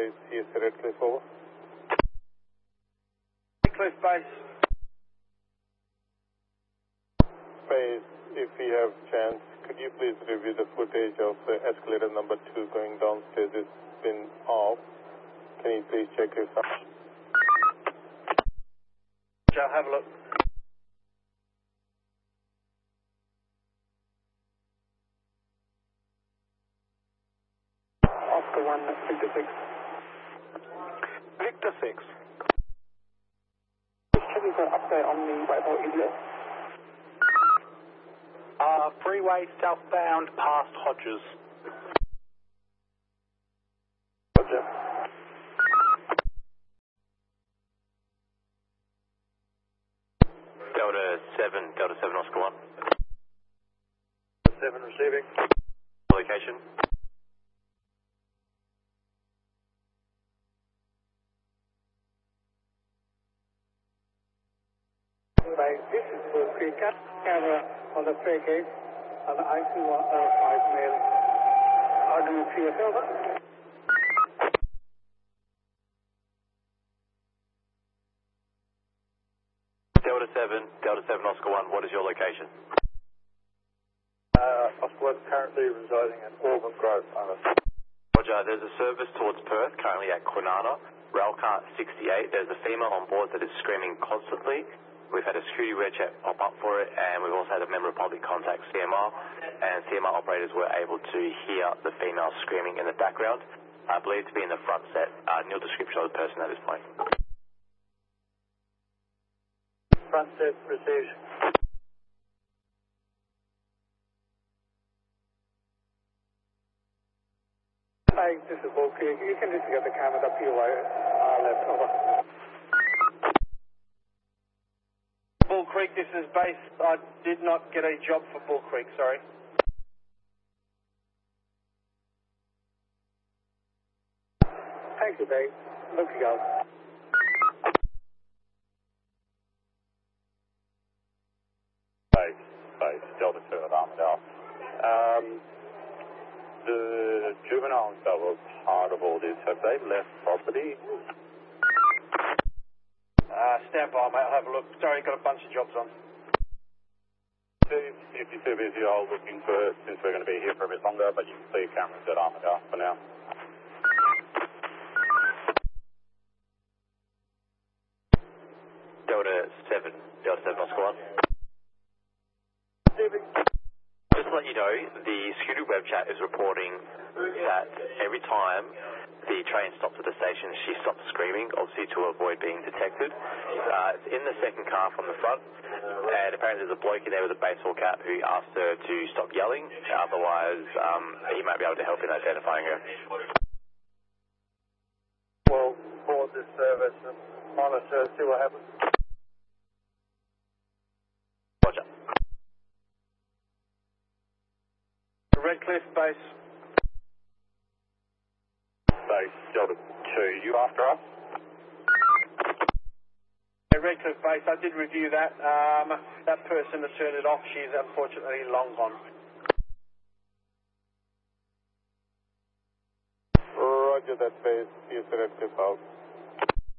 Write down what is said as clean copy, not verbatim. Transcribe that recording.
base, here's the Redcliffe, over. Redcliffe base. Base, if you have chance, could you please review the footage of the escalator number 2 going downstairs? It's been off. Can you please check this out? I'll have a look. Oscar 1, Victor 6. Victor 6. Just checking for an update on the Whitehall EDS. Freeway southbound past Hodges. Roger. Delta 7 Oscar 1. 7 receiving. Location. Right, this is for Creek camera on the fare gate on the IC-5 male. RW PSL. Delta 7 Oscar 1, what is your location? Oscar 1 currently residing at Auburn Grove. Roger, there's a service towards Perth, currently at Kwinana, Railcar 68. There's a female on board that is screaming constantly. We've had a security red check pop up for it, and we've also had a member of public contact CMR, and CMR operators were able to hear the female screaming in the background. I believe to be in the front set. Nil description of the person at this point. Front set received. Hi, this is Bull Creek. You can just get the camera up here left, over. Bull Creek, this is base. I did not get a job for Bull Creek, sorry. Thank you, babe. Look you go. Base, Delta 2 at Armadale. The juveniles that were part of all this, have they left property? Stand by, mate. I'll have a look. Sorry, got a bunch of jobs on. If you're too busy, I'll look into it since we're going to be here for a bit longer, but you can see cameras at Armadale for now. Delta 7 Oscar 1. Just to let you know, the security web chat is reporting that every time the train stops at the station, she stops screaming, obviously to avoid being detected. It's in the second car from the front, and apparently there's a bloke in there with a baseball cap who asked her to stop yelling, otherwise he might be able to help in identifying her. We'll board this service and monitor, see what happens. Roger. Redcliffe base. Base, Delta 2, you after us? Redcliffe base, I did review that. That person has turned it off. She's unfortunately long gone. Roger that, base. Here's the Redcliffe out.